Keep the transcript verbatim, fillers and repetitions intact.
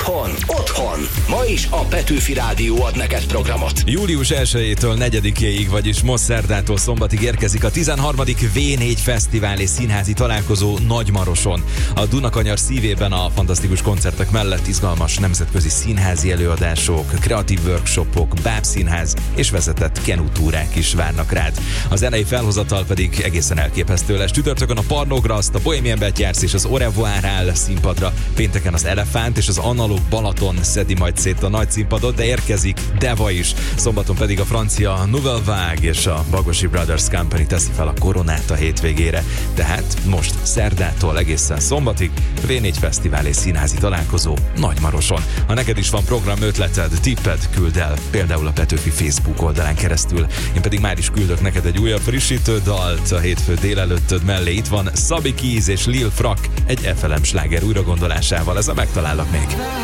Itthon, otthon. Ma is a Petőfi Rádió ad neked programot. július elsejétől negyedikéig, vagyis most szerdától szombatig érkezik a tizenharmadik vé négy Fesztivál és színházi találkozó Nagymaroson. A Dunakanyar szívében a fantasztikus koncertek mellett izgalmas nemzetközi színházi előadások, kreatív workshopok, bábszínház és vezetett kenutúrák is várnak rád. A zenei felhozatal pedig egészen elképesztő lesz. Csütörtökön a Parnograszt, a Bohemian Backyards és az Au Revoir áll színpadra, pénteken az Elefánt és az Analóg Balaton szedi majd szét a nagy színpadot, de érkezik Deva is. Szombaton pedig a francia Nouvelle Vague és a Bagosi Brothers Company teszi fel a koronát a hétvégére. Tehát most szerdától egészen szombatig vé négy Fesztivál és színházi találkozó Nagymaroson. Ha neked is van program ötleted, tipped, küld el, például a Petőfi Facebook oldalán keresztül. Én pedig már is küldök neked egy újabb frissítő dalt a hétfő délelőttöd mellé. Itt van Szabi Keys és Lil Frak egy ef el em sláger újragondolásával. Ez a Megtalállak még.